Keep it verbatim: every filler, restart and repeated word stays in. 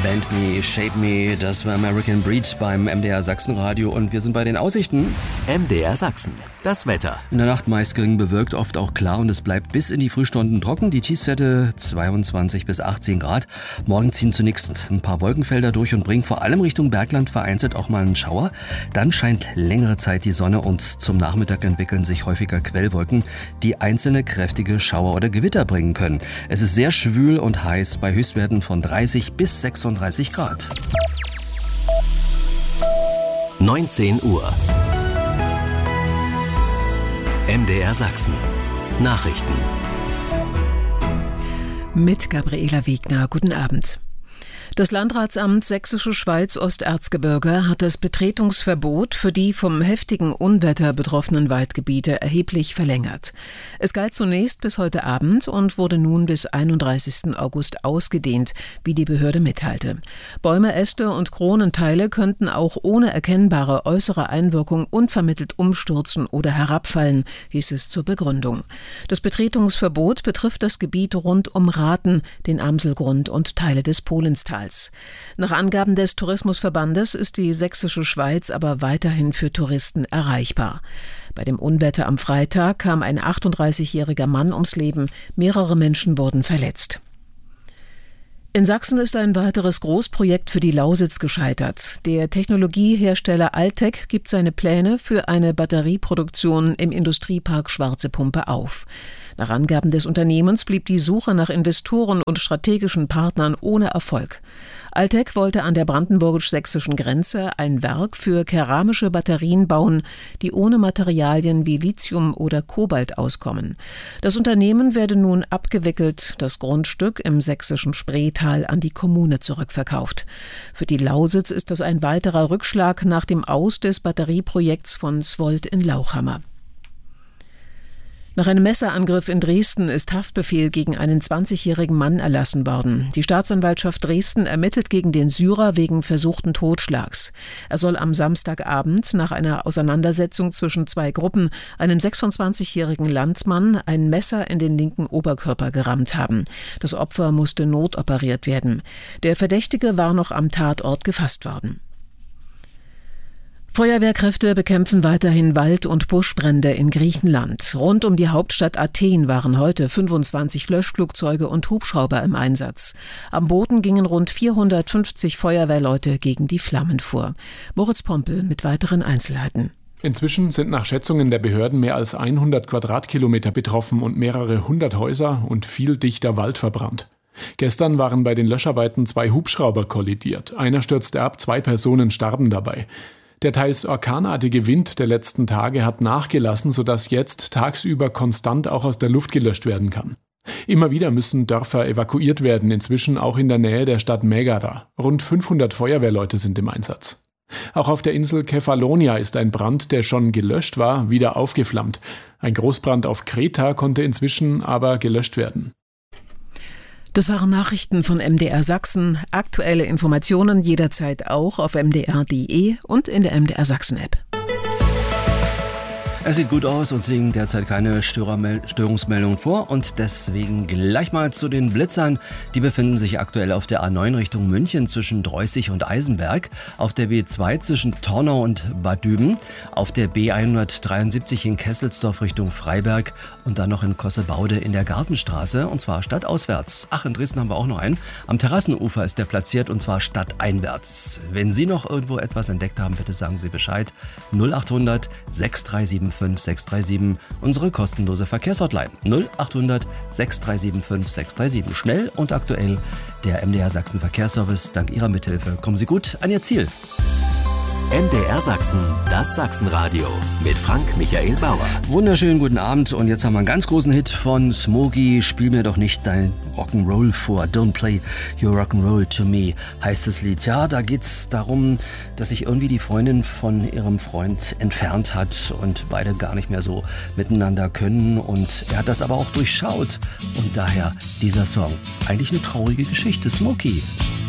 Bend Me, Shape Me, das war American Breed beim M D R Sachsenradio und wir sind bei den Aussichten. M D R Sachsen, das Wetter. In der Nacht meist gering bewölkt, oft auch klar und es bleibt bis in die Frühstunden trocken. Die Tiefstwerte zweiundzwanzig bis achtzehn Grad. Morgen ziehen zunächst ein paar Wolkenfelder durch und bringen vor allem Richtung Bergland vereinzelt auch mal einen Schauer. Dann scheint längere Zeit die Sonne und zum Nachmittag entwickeln sich häufiger Quellwolken, die einzelne kräftige Schauer oder Gewitter bringen können. Es ist sehr schwül und heiß bei Höchstwerten von dreißig bis sechsunddreißig Grad. neunzehn Uhr. M D R Sachsen. Nachrichten. Mit Gabriela Wegner. Guten Abend. Das Landratsamt Sächsische Schweiz-Osterzgebirge hat das Betretungsverbot für die vom heftigen Unwetter betroffenen Waldgebiete erheblich verlängert. Es galt zunächst bis heute Abend und wurde nun bis einunddreißigsten August ausgedehnt, wie die Behörde mitteilte. Bäume, Äste und Kronenteile könnten auch ohne erkennbare äußere Einwirkung unvermittelt umstürzen oder herabfallen, hieß es zur Begründung. Das Betretungsverbot betrifft das Gebiet rund um Rathen, den Amselgrund und Teile des Polenstals. Nach Angaben des Tourismusverbandes ist die Sächsische Schweiz aber weiterhin für Touristen erreichbar. Bei dem Unwetter am Freitag kam ein achtunddreißigjähriger Mann ums Leben, mehrere Menschen wurden verletzt. In Sachsen ist ein weiteres Großprojekt für die Lausitz gescheitert. Der Technologiehersteller Altec gibt seine Pläne für eine Batterieproduktion im Industriepark Schwarze Pumpe auf. Nach Angaben des Unternehmens blieb die Suche nach Investoren und strategischen Partnern ohne Erfolg. Altec wollte an der brandenburgisch-sächsischen Grenze ein Werk für keramische Batterien bauen, die ohne Materialien wie Lithium oder Kobalt auskommen. Das Unternehmen werde nun abgewickelt, das Grundstück im sächsischen Spreetal an die Kommune zurückverkauft. Für die Lausitz ist das ein weiterer Rückschlag nach dem Aus des Batterieprojekts von Svolt in Lauchhammer. Nach einem Messerangriff in Dresden ist Haftbefehl gegen einen zwanzigjährigen Mann erlassen worden. Die Staatsanwaltschaft Dresden ermittelt gegen den Syrer wegen versuchten Totschlags. Er soll am Samstagabend nach einer Auseinandersetzung zwischen zwei Gruppen einem sechsundzwanzigjährigen Landsmann ein Messer in den linken Oberkörper gerammt haben. Das Opfer musste notoperiert werden. Der Verdächtige war noch am Tatort gefasst worden. Feuerwehrkräfte bekämpfen weiterhin Wald- und Buschbrände in Griechenland. Rund um die Hauptstadt Athen waren heute fünfundzwanzig Löschflugzeuge und Hubschrauber im Einsatz. Am Boden gingen rund vierhundertfünfzig Feuerwehrleute gegen die Flammen vor. Moritz Pompel mit weiteren Einzelheiten. Inzwischen sind nach Schätzungen der Behörden mehr als hundert Quadratkilometer betroffen und mehrere hundert Häuser und viel dichter Wald verbrannt. Gestern waren bei den Löscharbeiten zwei Hubschrauber kollidiert. Einer stürzte ab, zwei Personen starben dabei. Der teils orkanartige Wind der letzten Tage hat nachgelassen, sodass jetzt tagsüber konstant auch aus der Luft gelöscht werden kann. Immer wieder müssen Dörfer evakuiert werden, inzwischen auch in der Nähe der Stadt Megara. Rund fünfhundert Feuerwehrleute sind im Einsatz. Auch auf der Insel Kefalonia ist ein Brand, der schon gelöscht war, wieder aufgeflammt. Ein Großbrand auf Kreta konnte inzwischen aber gelöscht werden. Das waren Nachrichten von M D R Sachsen. Aktuelle Informationen jederzeit auch auf m d r punkt d e und in der M D R Sachsen App. Es sieht gut aus, uns liegen derzeit keine Störungsmeldungen vor und deswegen gleich mal zu den Blitzern. Die befinden sich aktuell auf der A neun Richtung München zwischen Dreußig und Eisenberg, auf der B zwei zwischen Tornau und Bad Düben, auf der B hundertdreiundsiebzig in Kesselsdorf Richtung Freiberg und dann noch in Kossebaude in der Gartenstraße und zwar stadtauswärts. Ach, in Dresden haben wir auch noch einen. Am Terrassenufer ist der platziert und zwar stadteinwärts. Wenn Sie noch irgendwo etwas entdeckt haben, bitte sagen Sie Bescheid. null achthundert sechs drei sieben fünf sechs drei sieben, unsere kostenlose Verkehrshotline null achthundert sechs drei sieben fünf sechs drei sieben. Schnell und aktuell der M D R Sachsen Verkehrsservice. Dank Ihrer Mithilfe kommen Sie gut an Ihr Ziel. M D R Sachsen, das Sachsenradio mit Frank Michael Bauer. Wunderschönen guten Abend und jetzt haben wir einen ganz großen Hit von Smokey. Spiel mir doch nicht dein Rock'n'Roll vor. Don't play your Rock'n'Roll to me, heißt das Lied. Ja, da geht's darum, dass sich irgendwie die Freundin von ihrem Freund entfernt hat und beide gar nicht mehr so miteinander können. Und er hat das aber auch durchschaut. Und daher dieser Song. Eigentlich eine traurige Geschichte. Smokey.